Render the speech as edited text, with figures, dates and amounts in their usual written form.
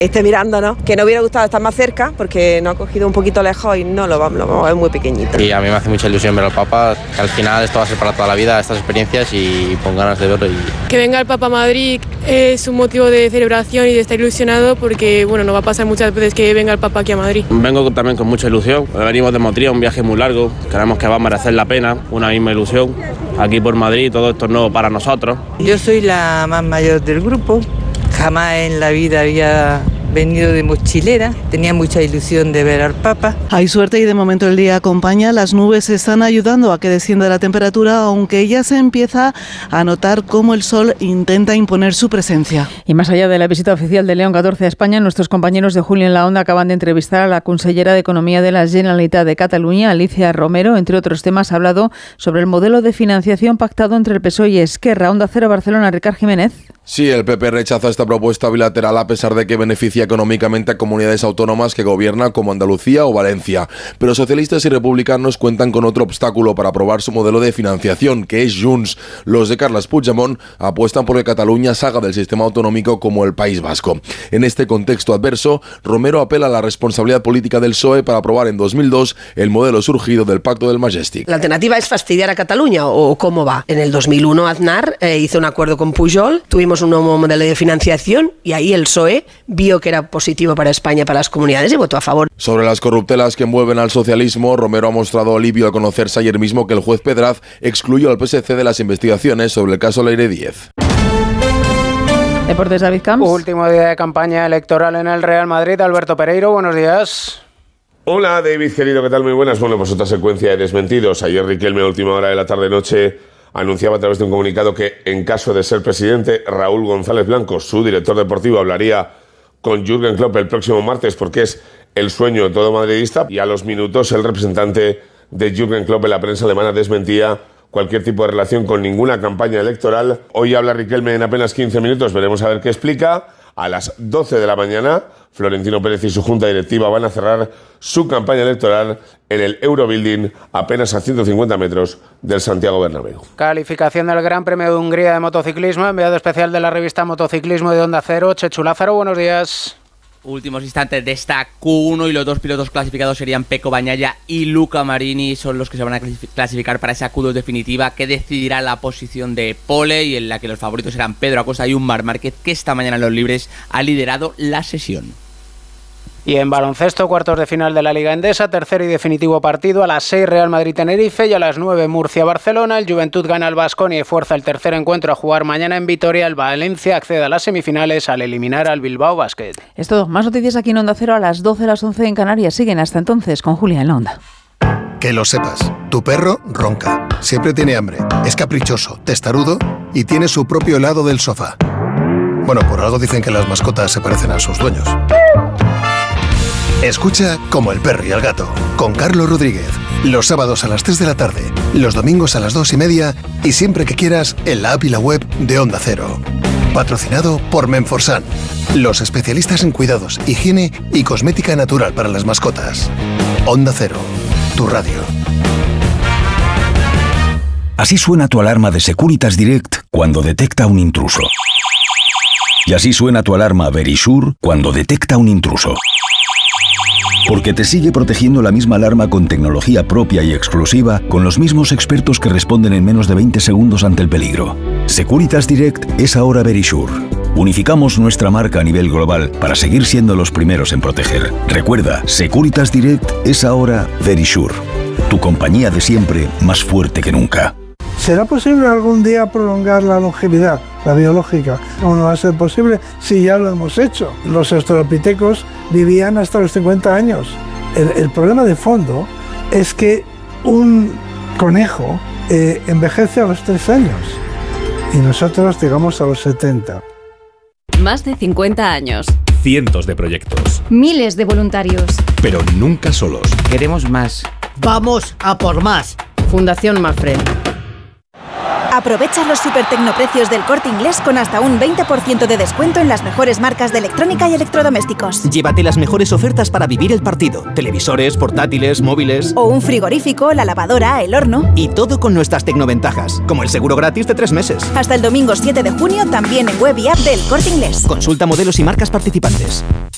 esté mirándonos, que no hubiera gustado estar más cerca porque nos ha cogido un poquito lejos y no lo vamos a ver muy pequeñito. Y a mí me hace mucha ilusión ver al Papa, que al final esto va a ser para toda la vida, estas experiencias, y con ganas de verlo. Que venga el Papa a Madrid es un motivo de celebración y de estar ilusionado porque bueno, no va a pasar muchas veces que venga el Papa aquí a Madrid. Vengo también con mucha ilusión, venimos de Motril, un viaje muy largo, creemos que va a merecer la pena, una misma ilusión, aquí por Madrid, todo esto es nuevo para nosotros. Yo soy la más mayor del grupo, jamás en la vida había venido de mochilera, tenía mucha ilusión de ver al Papa. Hay suerte y de momento el día acompaña, las nubes están ayudando a que descienda la temperatura, aunque ya se empieza a notar cómo el sol intenta imponer su presencia. Y más allá de la visita oficial de León XIV a España, nuestros compañeros de Julio en la Onda acaban de entrevistar a la consellera de Economía de la Generalitat de Cataluña, Alicia Romero. Entre otros temas ha hablado sobre el modelo de financiación pactado entre el PSOE y Esquerra. Onda Cero Barcelona, Ricard Jiménez. Sí, el PP rechaza esta propuesta bilateral a pesar de que beneficia económicamente a comunidades autónomas que gobierna como Andalucía o Valencia. Pero socialistas y republicanos cuentan con otro obstáculo para aprobar su modelo de financiación, que es Junts. Los de Carles Puigdemont apuestan por que Cataluña salga del sistema autonómico como el País Vasco. En este contexto adverso, Romero apela a la responsabilidad política del PSOE para aprobar en 2002 el modelo surgido del Pacto del Majestic. ¿La alternativa es fastidiar a Cataluña o cómo va? En el 2001 Aznar hizo un acuerdo con Pujol, tuvimos un nuevo modelo de financiación y ahí el PSOE vio que era positivo para España, para las comunidades, y votó a favor. Sobre las corruptelas que envuelven al socialismo, Romero ha mostrado alivio al conocerse ayer mismo que el juez Pedraz excluyó al PSC de las investigaciones sobre el caso Leire 10. Deportes, David Camps. Último día de campaña electoral en el Real Madrid. Alberto Pereiro, buenos días. Hola David, querido, ¿qué tal? Muy buenas. Bueno, pues otra secuencia de desmentidos. Ayer Riquelme, a última hora de la tarde-noche, anunciaba a través de un comunicado que, en caso de ser presidente, Raúl González Blanco, su director deportivo, hablaría con Jürgen Klopp el próximo martes porque es el sueño de todo madridista. Y a los minutos el representante de Jürgen Klopp en la prensa alemana desmentía cualquier tipo de relación con ninguna campaña electoral. Hoy habla Riquelme en apenas 15 minutos, veremos a ver qué explica. A las 12 de la mañana, Florentino Pérez y su junta directiva van a cerrar su campaña electoral en el Eurobuilding, apenas a 150 metros del Santiago Bernabéu. Calificación del Gran Premio de Hungría de motociclismo, enviado especial de la revista Motociclismo de Onda Cero, Chechu Lázaro, buenos días. Últimos instantes de esta Q1 y los dos pilotos clasificados serían Pecco Bagnaia y Luca Marini, son los que se van a clasificar para esa Q2 definitiva que decidirá la posición de pole y en la que los favoritos serán Pedro Acosta y Marc Márquez, que esta mañana en los libres ha liderado la sesión. Y en baloncesto, cuartos de final de la Liga Endesa, tercer y definitivo partido, a las 6 Real Madrid-Tenerife y a las 9 Murcia-Barcelona. El Juventud gana al Baskonia y fuerza el tercer encuentro a jugar mañana en Vitoria. El Valencia accede a las semifinales al eliminar al Bilbao Basket. Es todo. Más noticias aquí en Onda Cero a las 12, a las 11 en Canarias. Siguen hasta entonces con Julia en la Onda. Que lo sepas, tu perro ronca, siempre tiene hambre, es caprichoso, testarudo y tiene su propio helado del sofá. Bueno, por algo dicen que las mascotas se parecen a sus dueños. Escucha Como el perro y el gato, con Carlos Rodríguez. Los sábados a las 3 de la tarde, los domingos a las 2:30 y siempre que quieras en la app y la web de Onda Cero. Patrocinado por Menforsan, los especialistas en cuidados, higiene y cosmética natural para las mascotas. Onda Cero, tu radio. Así suena tu alarma de Securitas Direct cuando detecta un intruso. Y así suena tu alarma Verisure cuando detecta un intruso. Porque te sigue protegiendo la misma alarma con tecnología propia y exclusiva, con los mismos expertos que responden en menos de 20 segundos ante el peligro. Securitas Direct es ahora Verisure. Unificamos nuestra marca a nivel global para seguir siendo los primeros en proteger. Recuerda, Securitas Direct es ahora Verisure. Tu compañía de siempre, más fuerte que nunca. ¿Será posible algún día prolongar la longevidad, la biológica? ¿Cómo no va a ser posible si ya lo hemos hecho? Los australopitecos vivían hasta los 50 años. El problema de fondo es que un conejo envejece a los 3 años y nosotros llegamos a los 70. Más de 50 años. Cientos de proyectos. Miles de voluntarios. Pero nunca solos. Queremos más. Vamos a por más. Fundación Mafre. Aprovecha los supertecnoprecios del Corte Inglés con hasta un 20% de descuento en las mejores marcas de electrónica y electrodomésticos. Llévate las mejores ofertas para vivir el partido. Televisores, portátiles, móviles... O un frigorífico, la lavadora, el horno... Y todo con nuestras tecnoventajas, como el seguro gratis de 3 meses. Hasta el domingo 7 de junio, también en web y app del Corte Inglés. Consulta modelos y marcas participantes.